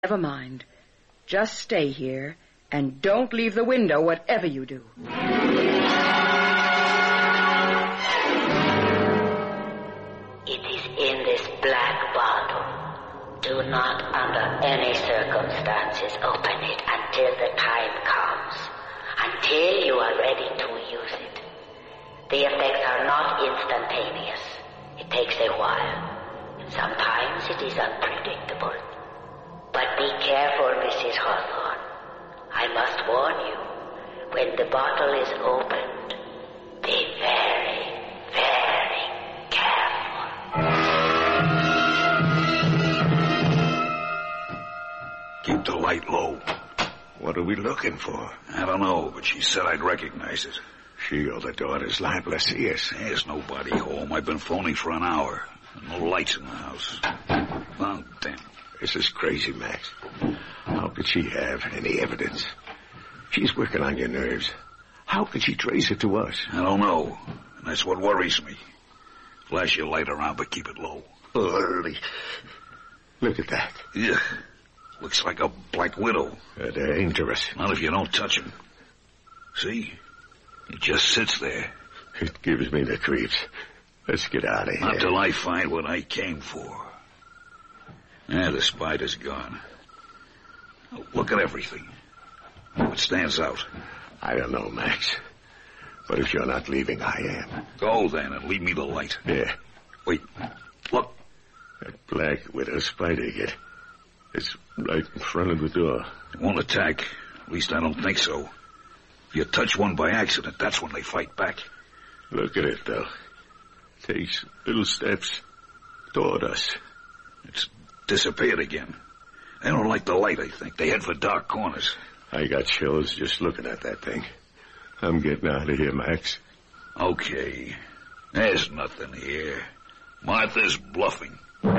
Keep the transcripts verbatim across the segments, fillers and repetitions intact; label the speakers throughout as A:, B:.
A: Never mind. Just stay here, and don't leave the window whatever you do.
B: It is in this black bottle. Do not, under any circumstances, open it until the time comes. Until you are ready to use it. The effects are not instantaneous. It takes a while. And sometimes it is unpredictable. But be careful, Missus Hawthorne. I must warn you, when the bottle is opened, be very, very careful.
C: Keep the light low.
D: What are we looking for?
C: I don't know, but she said I'd recognize it.
D: She or the daughter's liable to see us.
C: There's nobody home. I've been phoning for an hour. No lights in the house. Oh, damn.
D: This is crazy, Max. How could she have any evidence? She's working on your nerves. How could she trace it to us?
C: I don't know. And that's what worries me. Flash your light around, but keep it low.
D: Early. Look at that.
C: Yeah. Looks like a black widow.
D: Uh, they're dangerous.
C: Not if you don't touch him. See? He just sits there.
D: It gives me the creeps. Let's get out of here.
C: Not till I find what I came for. Yeah, the spider's gone. Look at everything. What stands out?
D: I don't know, Max. But if you're not leaving, I am.
C: Go then and leave me the light.
D: Yeah.
C: Wait. Look.
D: That black widow spider again. It's right in front of the door.
C: It won't attack. At least I don't think so. If you touch one by accident, that's when they fight back.
D: Look at it, though. Takes little steps toward us.
C: It's disappeared again. They don't like the light, I think. They head for dark corners.
D: I got chills just looking at that thing. I'm getting out of here, Max.
C: Okay. There's nothing here. Martha's bluffing.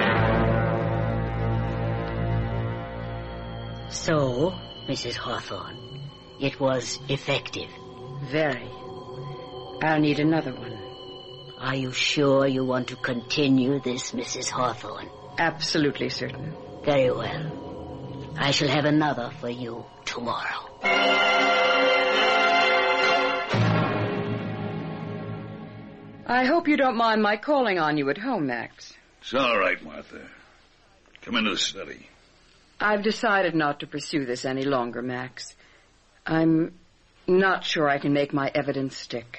B: So, Missus Hawthorne, it was effective.
A: Very. I'll need another one.
B: Are you sure you want to continue this, Missus Hawthorne?
A: Absolutely certain.
B: Very well. I shall have another for you tomorrow.
A: I hope you don't mind my calling on you at home, Max.
C: It's all right, Martha. Come into the study.
A: I've decided not to pursue this any longer, Max. I'm not sure I can make my evidence stick.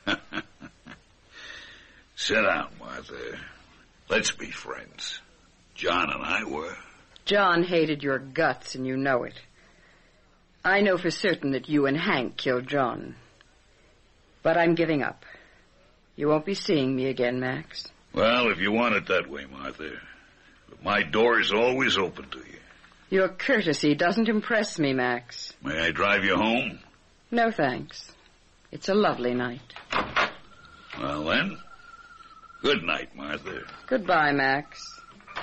C: Sit down, Martha. Let's be friends. John and I were.
A: John hated your guts, and you know it. I know for certain that you and Hank killed John. But I'm giving up. You won't be seeing me again, Max.
C: Well, if you want it that way, Martha, my door is always open to you.
A: Your courtesy doesn't impress me, Max.
C: May I drive you home?
A: No, thanks. It's a lovely night.
C: Well, then, good night, Martha.
A: Goodbye, Max.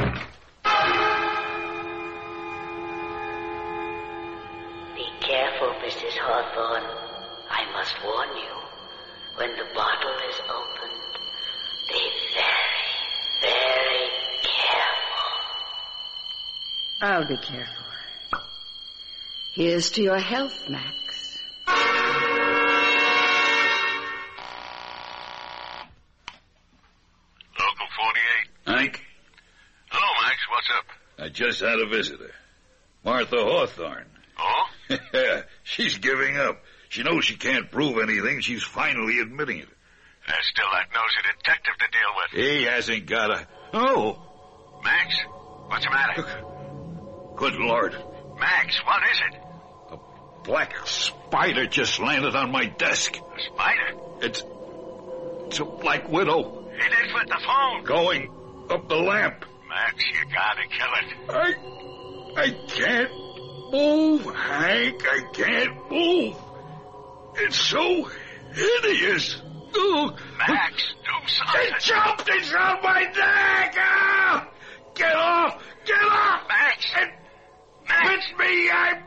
B: Be careful, Missus Hawthorne. I must warn you. When the bottle is opened, be very, very careful.
A: I'll be careful. Here's to your health, Max.
E: Local forty-eight.
C: Hank?
E: Hello, Max. What's up?
C: I just had a visitor. Martha Hawthorne.
E: Oh?
C: Yeah, she's giving up. She knows she can't prove anything. She's finally admitting it.
E: There's still that nosy detective to deal with.
C: He hasn't got a... Oh!
E: Max, what's the matter?
C: Good Lord.
E: Max, what is it?
C: A black spider just landed on my desk.
E: A spider?
C: It's... It's a black widow.
E: It is with the phone.
C: Going up the lamp.
E: Max, you gotta kill it.
C: I... I can't move, Hank. I can't move. It's so hideous. Oh.
E: Max, do something.
C: It jumped inside my neck. Ah! Get off! Get off!
E: Max!
C: It
E: Max!
C: bit me. I'm